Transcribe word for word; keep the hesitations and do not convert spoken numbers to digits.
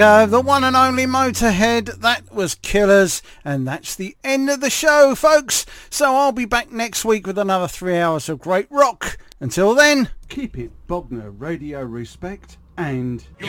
Uh, the one and only Motorhead, that was Killers, and that's the end of the show, folks. So I'll be back next week with another three hours of great rock. Until then, keep it Bognor Radio respect and...